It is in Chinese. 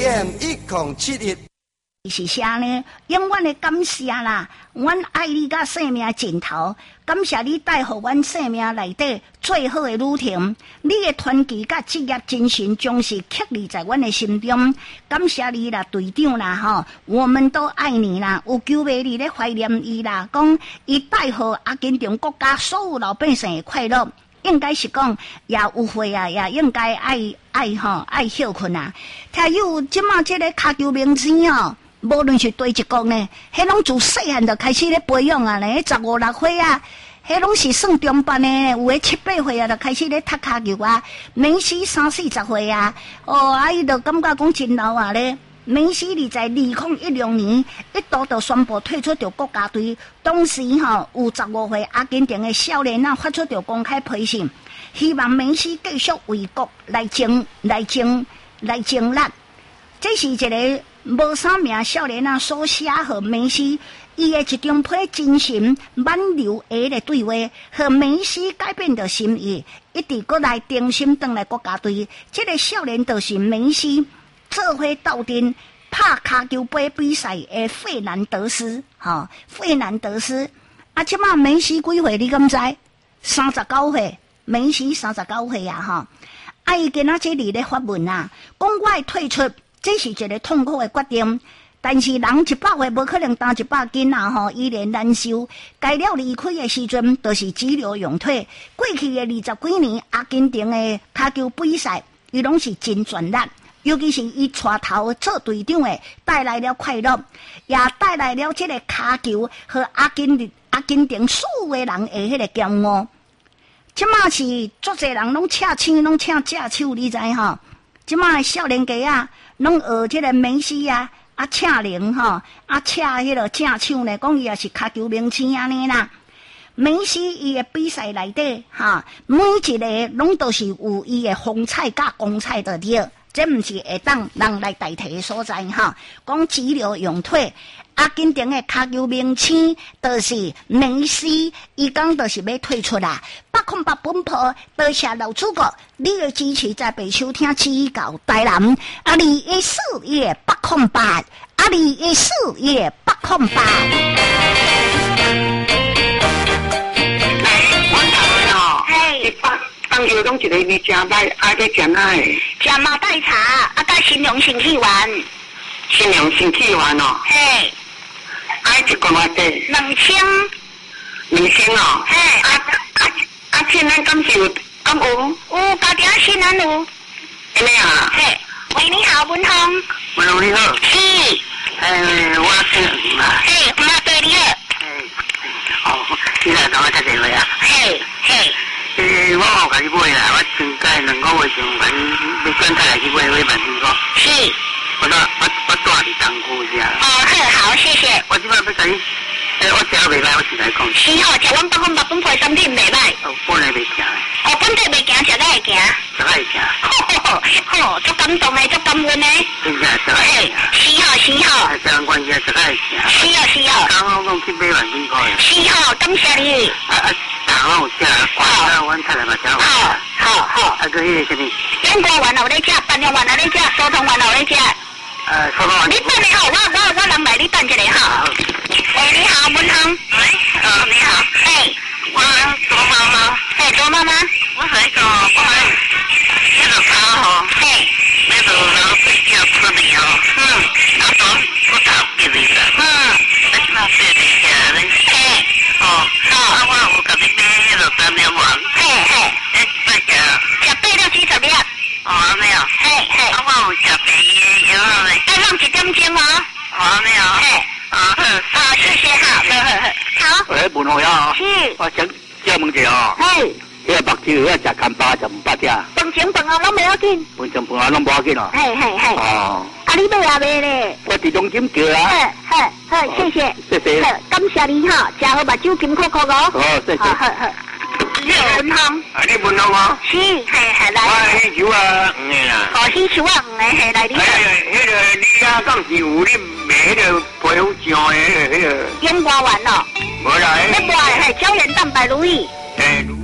AM1071。 是啥呢？永远的感谢啦！阮爱你甲生命尽头，感谢你带予阮生命内底最好的旅程。你的传奇甲职业精神，总是刻立在阮的心中。感谢你啦，队长啦吼，我们都爱你啦。有求袂你咧怀念伊啦，讲伊带予阿根廷国家所有老百姓的快乐。应该是讲也有会啊，也应该爱孝顺啊。听有即马即个骹球明星哦。无论是对一国呢，迄拢自细汉就开始咧培养啊，咧15、16岁啊，迄拢是算中班的，有诶7、8岁啊，就开始咧踢骹球啊。梅西30、40岁啊，伊就感觉讲真老啊咧。梅西在2016年一度就宣布退出着国家队，当时有15岁阿根廷的少年发出着公开批信，希望梅西继续为国来争力。这是一个。无啥名少年所写和梅西，伊的一张批真心挽留下的对话，和梅西改变着心意，一直过来定心转来国家队。这个少年就是梅西，做伙斗阵拍骹球杯比赛的费南德斯，费南德斯。即马梅西几岁？你敢知？39岁，梅西39岁啊！伊今仔日咧发文啊，讲我会退出。这是一个痛苦的决定，但是人100岁无可能当100斤啊！依然难受。该了离开的时阵，就是急流勇退。过去的20几年，阿根廷的骹球比赛，伊拢是真全力，尤其是伊带头做队长的，带来了快乐，也带来了这个骹球和阿根廷所有的人的迄个骄傲。即马是足侪人拢请枪，拢请假手，你知吼？即马少年家啊！拢学这个梅西啊，请人请迄个正手呢，讲伊也是骹球明星安尼啦。梅西伊的比赛内底每一个拢都是有伊的风采甲光彩的了，这毋是会当人来代替的所在讲急流勇退，阿根廷的骹球明星就是梅西，伊讲就是要退出啦。108本坡，多谢老主角你的支持，在被收听指教台南214夜808214夜808。 当球拢一个你食歹，爱要食哪个？ 食毛带茶，甲新娘新气丸。 新娘新气丸哦。 嘿。 爱一罐偌济 ？2000。 2000哦。 嘿。 现在敢是有敢有？ 有，家己新安有。 安尼啊？ 嘿。喂，你好，文峰。 文峰你好。 是。 我是嘛。 嘿，我对你好。 你来甲我打电话啊？ 嘿。 我有甲你买啦，我前届2个月前甲你转开来去买万苹果。 是。 我住伫东区遐。 好，谢谢。 我即摆要甲你，我食袂歹，我是来讲。 是食阮108本配产品袂歹。 本来袂行。 本地袂行，食个会行。 食个会行。 足感动的，足感恩的。 真正食个会行。 是。 这样关系食个会行。 是。 刚好讲去买万苹果。 是感谢你。 我有食，阮太太嘛食有食。 好。 个迄个什么？ 英国丸有咧食，番茄丸有咧食，苏通丸有咧食。 苏通丸。 你等下我人来，你等一下喂，你好，文芳。 喂。你好。我做妈妈。 做妈妈。 我是那个那个啥那个老睡觉吃的那种不特别的。那睡的下嘞。我有甲你买迄个3粒丸。拜食 8粒40粒。 安尼啊。我有食白的药嘞。 弄1点钟哦。 安尼啊。 好，谢谢好。 喂，文豪呀。 是。 我想问一下迄个目睭要食干巴就唔捌食。 饭前饭后拢袂要紧。 饭前饭后拢无要紧哦。 你买也买咧。 我伫中心叫啊。 谢谢。 谢谢。 感谢你食好目睭金扣扣哦。 好，谢谢。 你文芳。 你文芳吗？ 是，来。 我迄球啊，黄的啦。 迄球啊，黄的来你。 迄个你啊，敢是有你卖迄个皮肤酱的迄个？ 烟瓜丸哦。 无啦。 那买胶原蛋白如意。